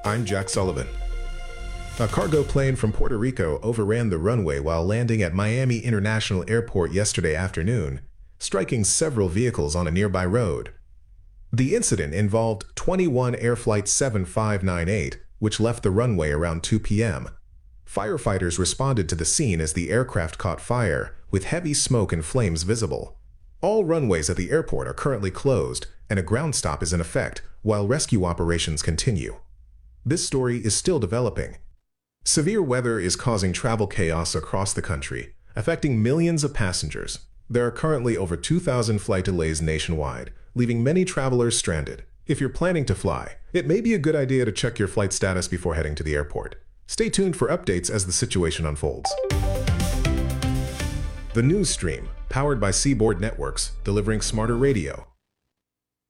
I'm Jack Sullivan. A cargo plane from Puerto Rico overran the runway while landing at Miami International Airport yesterday afternoon, striking several vehicles on a nearby road. The incident involved 21 Air Flight 7598, which left the runway around 2 p.m. Firefighters responded to the scene as the aircraft caught fire, with heavy smoke and flames visible. All runways at the airport are currently closed, and a ground stop is in effect while rescue operations continue. This story is still developing. Severe weather is causing travel chaos across the country, affecting millions of passengers. There are currently over 2,000 flight delays nationwide, leaving many travelers stranded. If you're planning to fly, it may be a good idea to check your flight status before heading to the airport. Stay tuned for updates as the situation unfolds. The news stream, powered by Seaboard Networks, delivering smarter radio.